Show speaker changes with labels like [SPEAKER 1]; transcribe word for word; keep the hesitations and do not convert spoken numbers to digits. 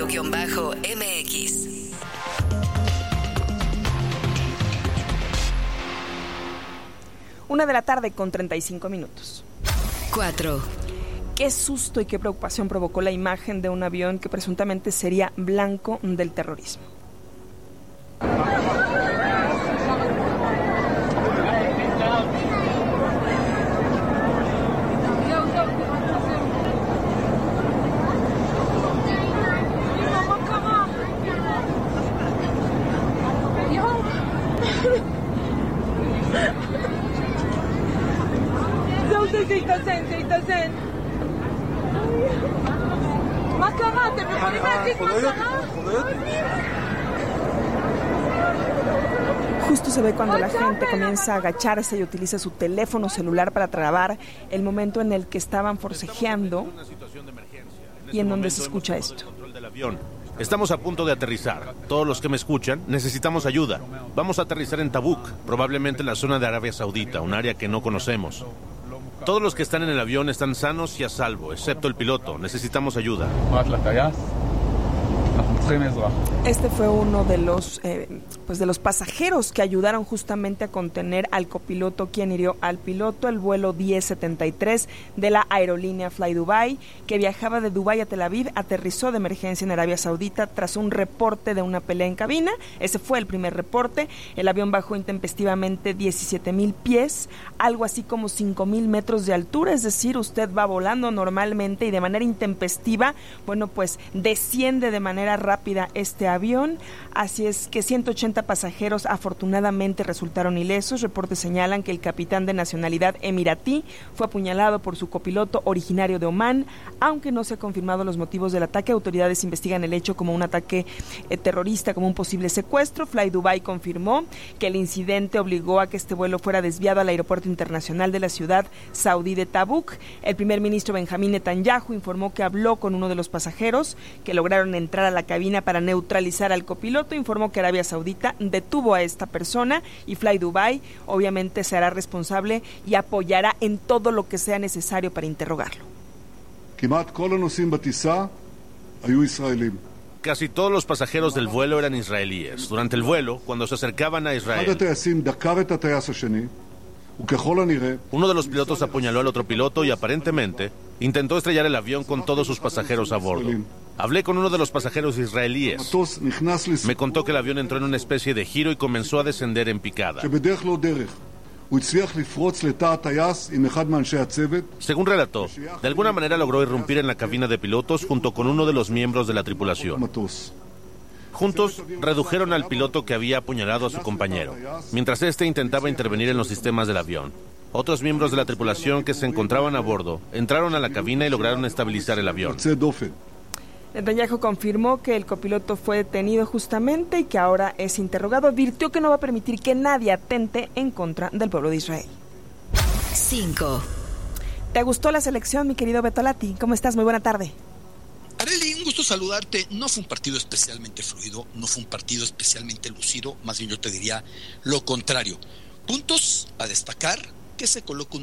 [SPEAKER 1] radio-m x.
[SPEAKER 2] Una de la tarde con treinta y cinco minutos.
[SPEAKER 1] Cuatro.
[SPEAKER 2] Qué susto y qué preocupación provocó la imagen de un avión que presuntamente sería blanco del terrorismo. Justo se ve cuando la gente comienza a agacharse y utiliza su teléfono celular para grabar el momento en el que estaban forcejeando y en donde se escucha esto.
[SPEAKER 3] Estamos a punto de aterrizar. Todos los que me escuchan, necesitamos ayuda. Vamos a aterrizar en Tabuk, probablemente en la zona de Arabia Saudita, un área que no conocemos. Todos los que están en el avión están sanos y a salvo, excepto el piloto. Necesitamos ayuda.
[SPEAKER 2] Este fue uno de los eh, pues de los pasajeros que ayudaron justamente a contener al copiloto, quien hirió al piloto. El vuelo diez setenta y tres de la aerolínea Fly Dubai, que viajaba de Dubái a Tel Aviv, aterrizó de emergencia en Arabia Saudita tras un reporte de una pelea en cabina. Ese fue el primer reporte. El avión bajó intempestivamente diecisiete mil pies, algo así como cinco mil metros de altura, es decir, usted va volando normalmente y de manera intempestiva, bueno, pues desciende de manera rápida rápida este avión, así es que ciento ochenta pasajeros afortunadamente resultaron ilesos. Reportes señalan que el capitán de nacionalidad emiratí fue apuñalado por su copiloto originario de Omán, aunque no se han confirmado los motivos del ataque. Autoridades investigan el hecho como un ataque eh, terrorista, como un posible secuestro. Fly Dubai confirmó que el incidente obligó a que este vuelo fuera desviado al aeropuerto internacional de la ciudad saudí de Tabuk. El primer ministro Benjamín Netanyahu informó que habló con uno de los pasajeros que lograron entrar a la cabina para neutralizar al copiloto. Informó que Arabia Saudita detuvo a esta persona y Fly Dubai obviamente se hará responsable y apoyará en todo lo que sea necesario para interrogarlo.
[SPEAKER 3] Casi todos los pasajeros del vuelo eran israelíes. Durante el vuelo, cuando se acercaban a Israel, uno de los pilotos apuñaló al otro piloto y aparentemente intentó estrellar el avión con todos sus pasajeros a bordo. Hablé con uno de los pasajeros israelíes. Me contó que el avión entró en una especie de giro y comenzó a descender en picada. Según relató, de alguna manera logró irrumpir en la cabina de pilotos junto con uno de los miembros de la tripulación. Juntos redujeron al piloto que había apuñalado a su compañero, mientras éste intentaba intervenir en los sistemas del avión. Otros miembros de la tripulación que se encontraban a bordo entraron a la cabina y lograron estabilizar el avión.
[SPEAKER 2] Netanyahu confirmó que el copiloto fue detenido justamente y que ahora es interrogado. Advirtió que no va a permitir que nadie atente en contra del pueblo de Israel.
[SPEAKER 1] Cinco.
[SPEAKER 2] ¿Te gustó la selección, mi querido Beto Lati? ¿Cómo estás? Muy buena tarde.
[SPEAKER 4] Arely, un gusto saludarte. No fue un partido especialmente fluido, no fue un partido especialmente lucido, más bien yo te diría lo contrario. Puntos a destacar, que se colocó un